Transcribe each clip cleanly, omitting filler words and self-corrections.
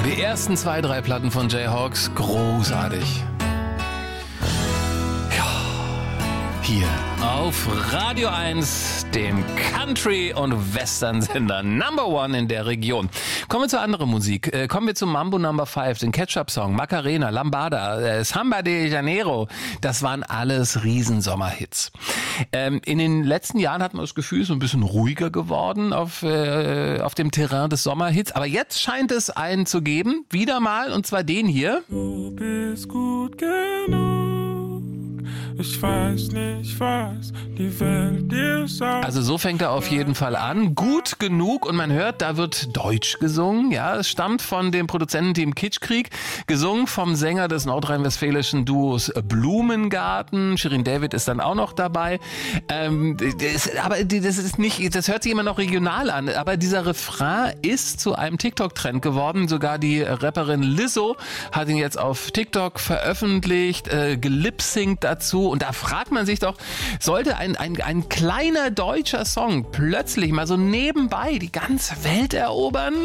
Die ersten 2, 3 Platten von Jayhawks, großartig. Hier auf Radio 1, dem Country- und Western-Sender Number One in der Region. Kommen wir zu anderer Musik. Kommen wir zum Mambo Number 5, den Ketchup-Song, Macarena, Lambada, Samba de Janeiro. Das waren alles Riesensommerhits. In den letzten Jahren hat man das Gefühl, so ein bisschen ruhiger geworden auf dem Terrain des Sommerhits. Aber jetzt scheint es einen zu geben, wieder mal, und zwar den hier. Du bist gut genug. Ich weiß nicht, was die Welt dir sagt. Also so fängt er auf jeden Fall an. Gut genug, und man hört, da wird Deutsch gesungen. Ja, es stammt von dem Produzententeam Kitschkrieg, gesungen vom Sänger des nordrhein-westfälischen Duos Blumengarten. Shirin David ist dann auch noch dabei. Aber das ist nicht, das hört sich immer noch regional an. Aber dieser Refrain ist zu einem TikTok-Trend geworden. Sogar die Rapperin Lizzo hat ihn jetzt auf TikTok veröffentlicht, gelipsingt dazu. Und da fragt man sich doch, sollte ein kleiner deutscher Song plötzlich mal so nebenbei die ganze Welt erobern?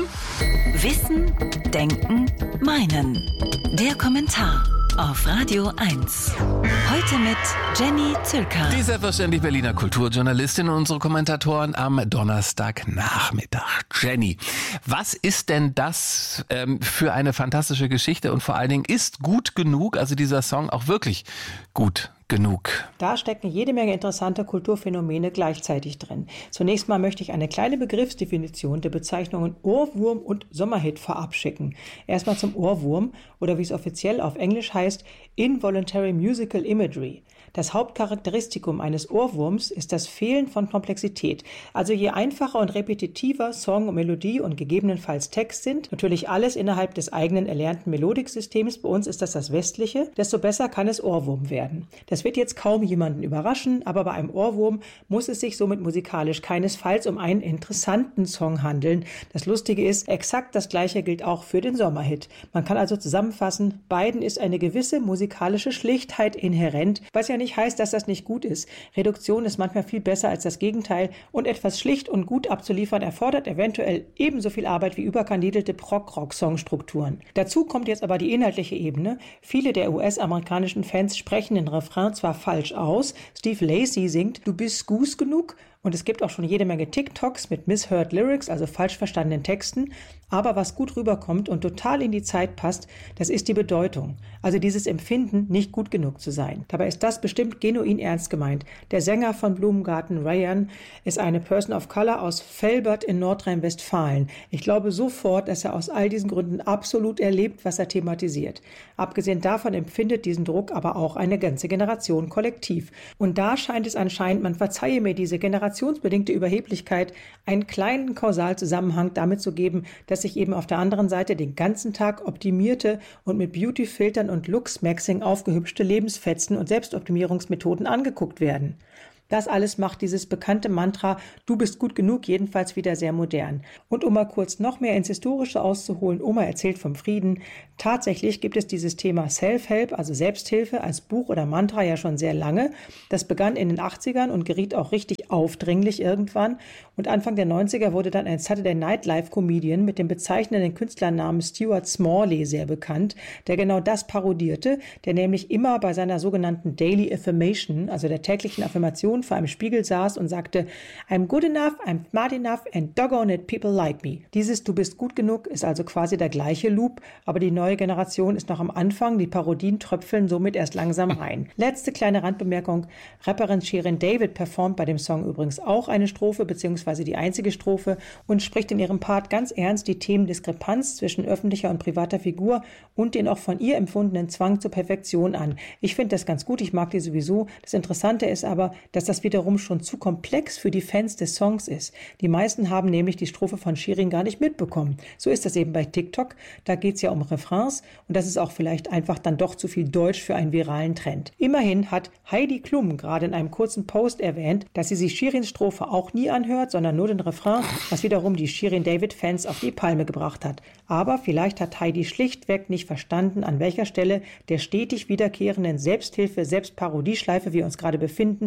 Wissen, Denken, Meinen. Der Kommentar auf Radio 1. Heute mit Jenny Zülker. Die selbstverständlich Berliner Kulturjournalistin und unsere Kommentatoren am Donnerstagnachmittag. Jenny, was ist denn das für eine fantastische Geschichte, und vor allen Dingen, ist gut genug, also dieser Song, auch wirklich gut genug? Da stecken jede Menge interessante Kulturphänomene gleichzeitig drin. Zunächst mal möchte ich eine kleine Begriffsdefinition der Bezeichnungen Ohrwurm und Sommerhit vorab schicken. Erstmal zum Ohrwurm, oder wie es offiziell auf Englisch heißt, Involuntary Musical Imagery. Das Hauptcharakteristikum eines Ohrwurms ist das Fehlen von Komplexität. Also je einfacher und repetitiver Song, Melodie und gegebenenfalls Text sind, natürlich alles innerhalb des eigenen erlernten Melodiksystems, bei uns ist das westliche, desto besser kann es Ohrwurm werden. Das wird jetzt kaum jemanden überraschen, aber bei einem Ohrwurm muss es sich somit musikalisch keinesfalls um einen interessanten Song handeln. Das Lustige ist, exakt das Gleiche gilt auch für den Sommerhit. Man kann also zusammenfassen, beiden ist eine gewisse musikalische Schlichtheit inhärent, was ja nicht heißt, dass das nicht gut ist. Reduktion ist manchmal viel besser als das Gegenteil, und etwas schlicht und gut abzuliefern erfordert eventuell ebenso viel Arbeit wie überkandidelte Prog-Rock-Songstrukturen. Dazu kommt jetzt aber die inhaltliche Ebene. Viele der US-amerikanischen Fans sprechen den Refrain zwar falsch aus. Steve Lacy singt "Du bist gut genug", und es gibt auch schon jede Menge TikToks mit misheard Lyrics, also falsch verstandenen Texten. Aber was gut rüberkommt und total in die Zeit passt, das ist die Bedeutung. Also dieses Empfinden, nicht gut genug zu sein. Dabei ist das bestimmt genuin ernst gemeint. Der Sänger von Blumengarten, Ryan, ist eine Person of Color aus Velbert in Nordrhein-Westfalen. Ich glaube sofort, dass er aus all diesen Gründen absolut erlebt, was er thematisiert. Abgesehen davon empfindet diesen Druck aber auch eine ganze Generation kollektiv. Und da scheint es anscheinend, man verzeihe mir diese generationsbedingte Überheblichkeit, einen kleinen Kausalzusammenhang damit zu geben, dass sich eben auf der anderen Seite den ganzen Tag optimierte und mit Beauty-Filtern und Lux-Maxing aufgehübschte Lebensfetzen und Selbstoptimierungsmethoden angeguckt werden. Das alles macht dieses bekannte Mantra "Du bist gut genug" jedenfalls wieder sehr modern. Und um mal kurz noch mehr ins Historische auszuholen, Oma erzählt vom Frieden. Tatsächlich gibt es dieses Thema Self-Help, also Selbsthilfe, als Buch oder Mantra ja schon sehr lange. Das begann in den 80ern und geriet auch richtig aufdringlich irgendwann. Und Anfang der 90er wurde dann ein Saturday Night Live-Comedian mit dem bezeichnenden Künstlernamen Stuart Smalley sehr bekannt, der genau das parodierte, der nämlich immer bei seiner sogenannten Daily Affirmation, also der täglichen Affirmation, vor einem Spiegel saß und sagte: "I'm good enough, I'm smart enough and doggone it, people like me." Dieses "Du bist gut genug" ist also quasi der gleiche Loop, aber die neue Generation ist noch am Anfang, die Parodien tröpfeln somit erst langsam rein. Letzte kleine Randbemerkung: Rapperin Shirin David performt bei dem Song übrigens auch eine Strophe, beziehungsweise die einzige Strophe, und spricht in ihrem Part ganz ernst die Themen Diskrepanz zwischen öffentlicher und privater Figur und den auch von ihr empfundenen Zwang zur Perfektion an. Ich finde das ganz gut, ich mag die sowieso. Das Interessante ist aber, dass das wiederum schon zu komplex für die Fans des Songs ist. Die meisten haben nämlich die Strophe von Shirin gar nicht mitbekommen. So ist das eben bei TikTok. Da geht es ja um Refrains, und das ist auch vielleicht einfach dann doch zu viel Deutsch für einen viralen Trend. Immerhin hat Heidi Klum gerade in einem kurzen Post erwähnt, dass sie sich Shirins Strophe auch nie anhört, sondern nur den Refrain, was wiederum die Shirin David-Fans auf die Palme gebracht hat. Aber vielleicht hat Heidi schlichtweg nicht verstanden, an welcher Stelle der stetig wiederkehrenden Selbsthilfe-Selbstparodieschleife wir uns gerade befinden.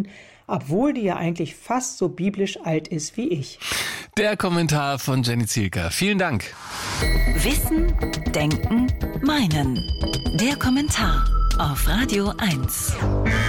obwohl die ja eigentlich fast so biblisch alt ist wie ich. Der Kommentar von Jenny Zielker. Vielen Dank. Wissen, Denken, Meinen. Der Kommentar auf Radio 1.